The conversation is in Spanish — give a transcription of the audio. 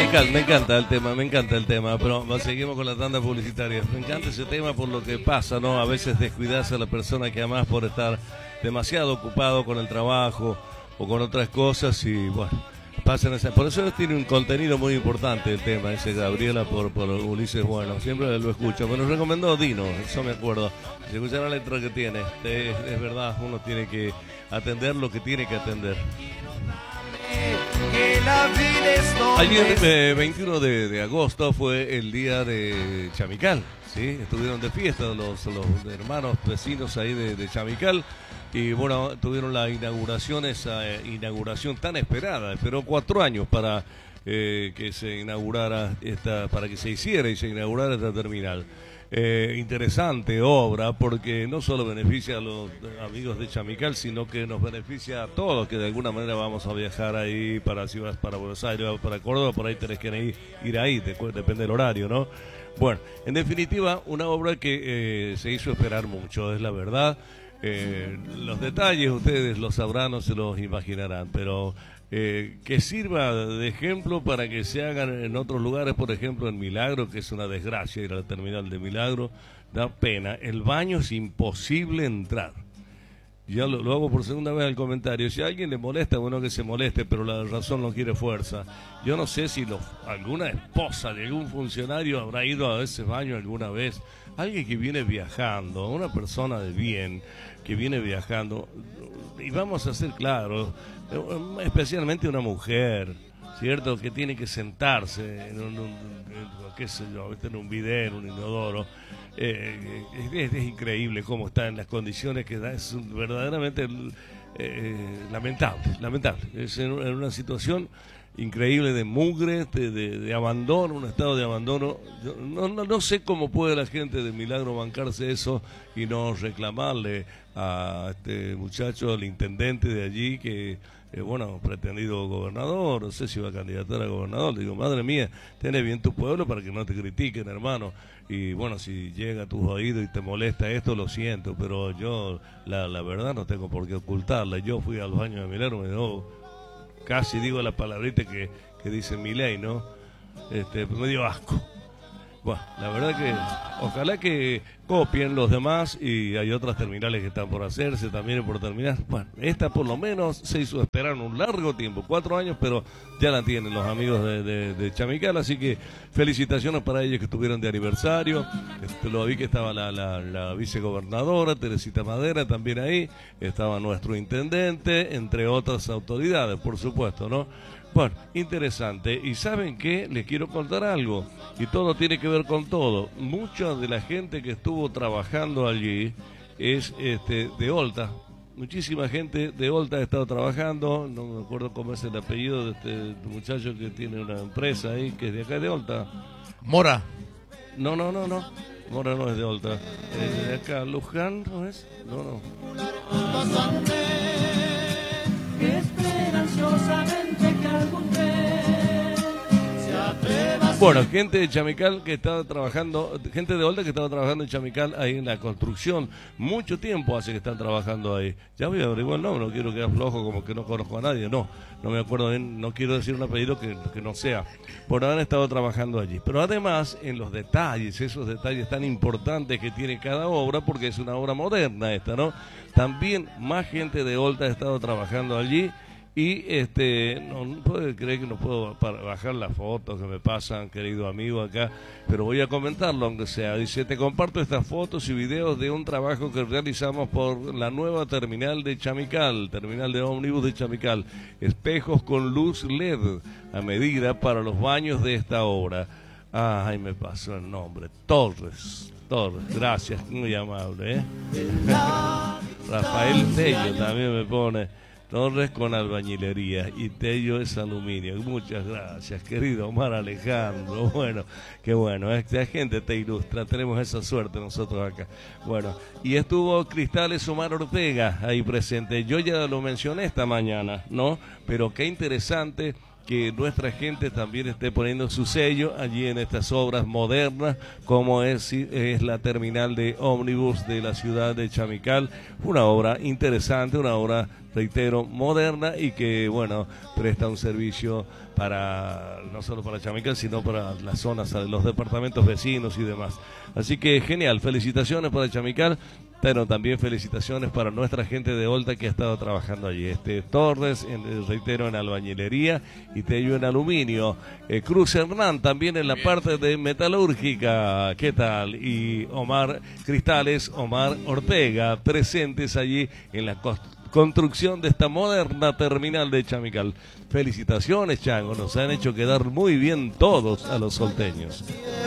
Me encanta el tema, pero seguimos con la tanda publicitaria. Me encanta ese tema por lo que pasa, ¿no? A veces descuidarse a la persona que amás por estar demasiado ocupado con el trabajo o con otras cosas y bueno, pasan esa. Por eso tiene un contenido muy importante el tema, ese Gabriela por Ulises Bueno, siempre lo escucho. Me lo recomendó Dino, eso me acuerdo. Si escuchan la letra que tiene, es verdad, uno tiene que atender lo que tiene que atender. Ayer, 21 de agosto, fue el día de Chamical, ¿sí? Estuvieron de fiesta los hermanos vecinos ahí de Chamical. Y bueno, tuvieron la inauguración, esa inauguración tan esperada. Esperó 4 años para que se inaugurara para que se hiciera y se inaugurara esta terminal. Interesante obra porque no solo beneficia a los amigos de Chamical, sino que nos beneficia a todos que de alguna manera vamos a viajar ahí si vas para Buenos Aires, para Córdoba, por ahí tenés que ir ahí, depende del horario, ¿no? Bueno, en definitiva, una obra que se hizo esperar mucho, es la verdad. Los detalles ustedes los sabrán o se los imaginarán, pero que sirva de ejemplo para que se hagan en otros lugares, por ejemplo en Milagro, que es una desgracia ir a la terminal de Milagro, da pena. El baño es imposible entrar. Ya lo hago por segunda vez el comentario. Si a alguien le molesta, bueno que se moleste, pero la razón no quiere fuerza. Yo no sé si alguna esposa de algún funcionario habrá ido a ese baño alguna vez. Alguien que viene viajando, una persona de bien que viene viajando, y vamos a ser claros, especialmente una mujer, ¿cierto? Que tiene que sentarse en un bidet, en un inodoro. Es increíble cómo está en las condiciones que da, es verdaderamente lamentable. Es en una situación increíble de mugre, de abandono, un estado de abandono. Yo no sé cómo puede la gente de Milagro bancarse eso y no reclamarle a este muchacho, al intendente de allí, que pretendido gobernador, no sé si va a candidatar a gobernador. Le digo, madre mía, tenés bien tu pueblo para que no te critiquen, hermano. Y bueno, si llega a tus oídos y te molesta esto, lo siento, pero yo la verdad no tengo por qué ocultarla. Yo fui al baño de Milagro, casi digo la palabrita que dice Milei, ¿no? Me dio asco. Bueno, la verdad que ojalá que copien los demás, y hay otras terminales que están por hacerse, también por terminar. Bueno, esta por lo menos se hizo esperar un largo tiempo, 4 años, pero ya la tienen los amigos de Chamical, así que felicitaciones para ellos que estuvieron de aniversario. Lo vi que estaba la vicegobernadora, Teresita Madera, también ahí, estaba nuestro intendente, entre otras autoridades, por supuesto, ¿no? Bueno, interesante. Y ¿saben qué? Les quiero contar algo. Y todo tiene que ver con todo. Mucha de la gente que estuvo trabajando allí es de Olta. Muchísima gente de Olta ha estado trabajando. No me acuerdo cómo es el apellido de este muchacho que tiene una empresa ahí, que es de acá de Olta. Mora. No. Mora no es de Olta. Es de acá. Luján, ¿no es? No. Bueno, gente de Chamical que estaba trabajando, gente de Olta que estaba trabajando en Chamical ahí en la construcción. Mucho tiempo hace que están trabajando ahí. Ya voy a averiguar el nombre, no quiero quedar flojo como que no conozco a nadie. No me acuerdo bien, no quiero decir un apellido que no sea. Por haber estado trabajando allí. Pero además, en los detalles, esos detalles tan importantes que tiene cada obra, porque es una obra moderna esta, ¿no? También más gente de Olta ha estado trabajando allí. Y no puedo creer que no puedo bajar las fotos que me pasan, querido amigo, acá, pero voy a comentarlo aunque sea. Dice, te comparto estas fotos y videos de un trabajo que realizamos por la nueva terminal de Chamical, terminal de ómnibus de Chamical. Espejos con luz LED a medida para los baños de esta obra. Ay, me pasó el nombre. Torres, gracias, muy amable, ¿eh? Rafael Tello también me pone. Torres con albañilería y Tello es aluminio. Muchas gracias, querido Omar Alejandro. Bueno, qué bueno, esta gente te ilustra, tenemos esa suerte nosotros acá. Bueno, y estuvo Cristales Omar Ortega ahí presente. Yo ya lo mencioné esta mañana, ¿no? Pero qué interesante que nuestra gente también esté poniendo su sello allí en estas obras modernas, como es la terminal de ómnibus de la ciudad de Chamical. Una obra interesante, una obra, reitero, moderna y que, bueno, presta un servicio para no solo para Chamical, sino para las zonas, los departamentos vecinos y demás. Así que genial, felicitaciones para Chamical, pero también felicitaciones para nuestra gente de Olta que ha estado trabajando allí. Torres, reitero, en albañilería, y Tello en aluminio. Cruz Hernán también en la parte de metalúrgica. ¿Qué tal? Y Omar Cristales, Omar Ortega, presentes allí en la construcción de esta moderna terminal de Chamical. Felicitaciones, Chango, nos han hecho quedar muy bien todos a los solteños.